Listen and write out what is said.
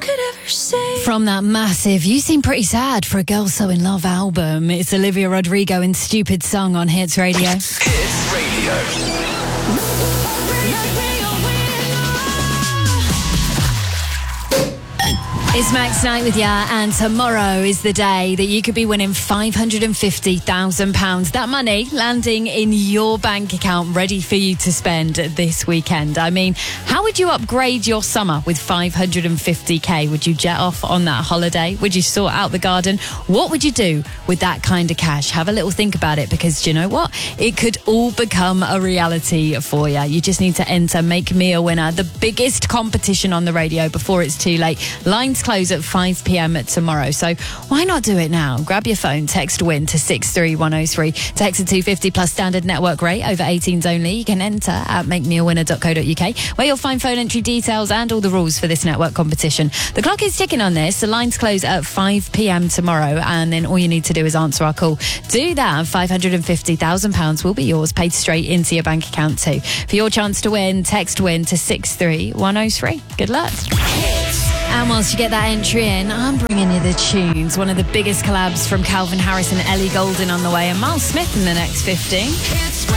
From that massive You Seem Pretty Sad for a Girl So In Love album, it's Olivia Rodrigo and Stupid Song on Hits Radio. Hits Radio. It's Max Knight with ya, and tomorrow is the day that you could be winning £550,000. That money landing in your bank account, ready for you to spend this weekend. I mean, how would you upgrade your summer with 550k? Would you jet off on that holiday? Would you sort out the garden? What would you do with that kind of cash? Have a little think about it, because do you know what? It could all become a reality for you. You just need to enter Make Me a Winner, the biggest competition on the radio, before it's too late. Lines close at 5 p.m. tomorrow, so why not do it now? Grab your phone, text WIN to 63103, text to 250 plus standard network rate, over 18s only. You can enter at makemeawinner.co.uk, where you'll find phone entry details and all the rules for this network competition. The clock is ticking on this. The lines close at 5 p.m. tomorrow, and then all you need to do is answer our call. Do that, £550,000 will be yours, paid straight into your bank account too. For your chance to win, text WIN to 63103. Good luck. And whilst you get that entry in, I'm bringing you the tunes. One of the biggest collabs from Calvin Harris and Ellie Goulding on the way, and Miles Smith in the next 15.